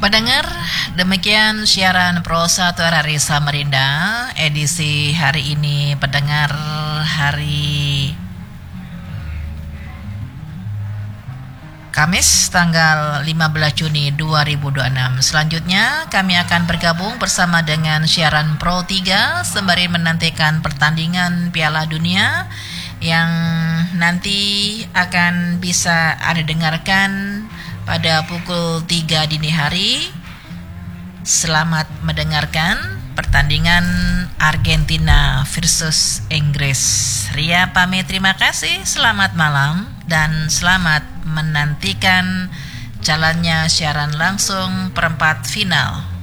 Pendengar, demikian siaran Pro 1 RRI Samarinda edisi hari ini, pendengar, hari Kamis tanggal 15 Juni 2026. Selanjutnya kami akan bergabung bersama dengan siaran Pro 3 sembari menantikan pertandingan Piala Dunia yang nanti akan bisa Anda dengarkan pada pukul 3 dini hari. Selamat mendengarkan pertandingan Argentina versus Inggris. Ria pamit, terima kasih, selamat malam, dan selamat menantikan jalannya siaran langsung perempat final.